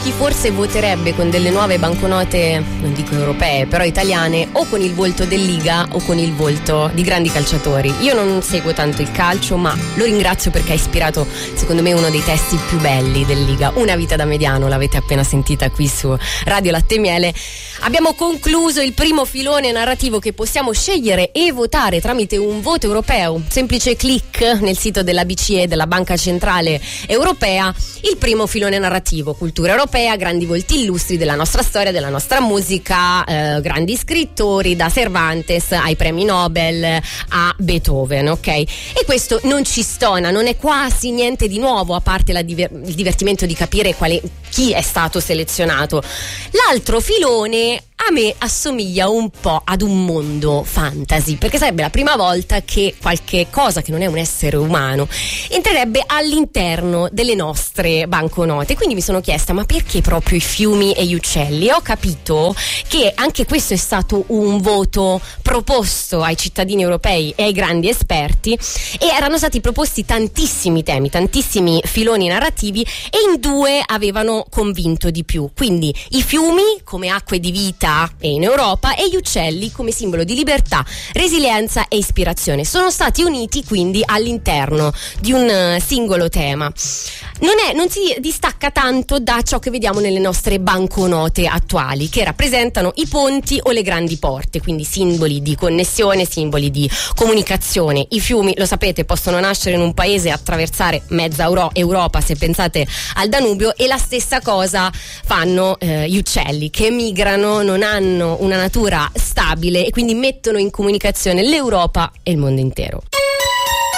chi forse voterebbe con delle nuove banconote, non dico europee, però italiane, o con il volto del Liga o con il volto di grandi calciatori. Io non seguo tanto il calcio, ma lo ringrazio perché ha ispirato, secondo me, uno dei testi più belli del Liga. Una vita da mediano, l'avete appena sentita qui su Radio Latte e Miele. Abbiamo concluso il primo filone narrativo che possiamo scegliere e votare tramite un voto europeo, semplice click nel sito della BCE, della Banca Centrale Europea. Il primo filone narrativo, cultura europea, grandi volti illustri della nostra storia, della nostra musica, grandi scrittori, da Cervantes ai premi Nobel a Beethoven, ok? E questo non ci stona, non è quasi niente di nuovo, a parte il divertimento di capire chi è stato selezionato. L'altro filone a me assomiglia un po' ad un mondo fantasy, perché sarebbe la prima volta che qualche cosa che non è un essere umano entrerebbe all'interno delle nostre banconote. Quindi mi sono chiesta, ma perché proprio i fiumi e gli uccelli? E ho capito che anche questo è stato un voto proposto ai cittadini europei e ai grandi esperti, e erano stati proposti tantissimi temi, tantissimi filoni narrativi, e in due avevano convinto di più. Quindi i fiumi come acque di vita e in Europa, e gli uccelli come simbolo di libertà, resilienza e ispirazione. Sono stati uniti quindi all'interno di un singolo tema. Non si distacca tanto da ciò che vediamo nelle nostre banconote attuali, che rappresentano i ponti o le grandi porte, quindi simboli di connessione, simboli di comunicazione. I fiumi, lo sapete, possono nascere in un paese e attraversare mezza Europa, se pensate al Danubio, e la stessa cosa fanno gli uccelli, che migrano, non hanno una natura stabile e quindi mettono in comunicazione l'Europa e il mondo intero.